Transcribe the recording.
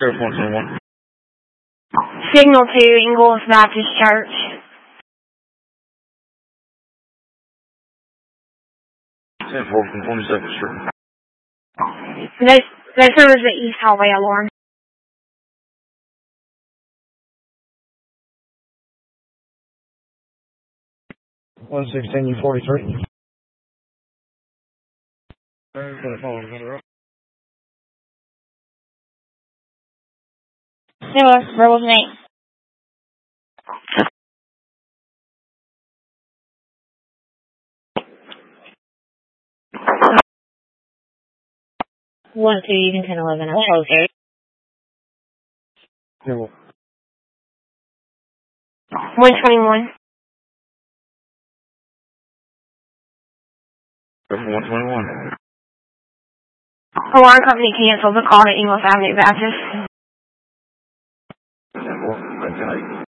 Sheriff 121. Signal to Ingalls Baptist Church. Ten 4 from 22nd Street. That number's the East Hallway alarm. U43. Similar, verbal name. One, two, even 10, 11. Okay. 121. 121. Alarm company canceled the call to Ingalls Avenue Baptist.